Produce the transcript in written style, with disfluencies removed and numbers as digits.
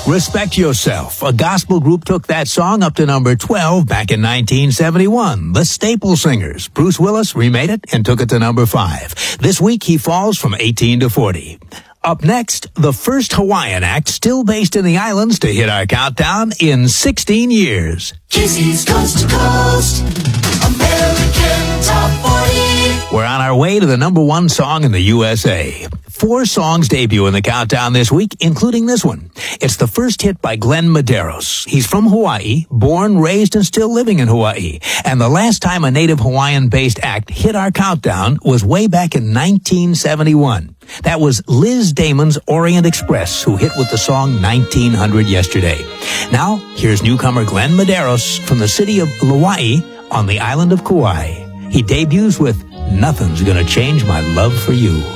Respect Yourself. A gospel group took that song up to number 12 back in 1971. The Staple Singers. Bruce Willis remade it and took it to number 5. This week he falls from 18 to 40. Up next, the first Hawaiian act still based in the islands to hit our countdown in 16 years. Kisses Coast to Coast, American Top 40. We're on our way to the number 1 song in the USA. 4 songs debut in the countdown this week, including this one. It's the first hit by Glenn Medeiros. He's from Hawaii, born, raised, and still living in Hawaii. And the last time a native Hawaiian-based act hit our countdown was way back in 1971. That was Liz Damon's Orient Express, who hit with the song 1900 yesterday. Now, here's newcomer Glenn Medeiros from the city of Lauai on the island of Kauai. He debuts with Nothing's Gonna Change My Love for You.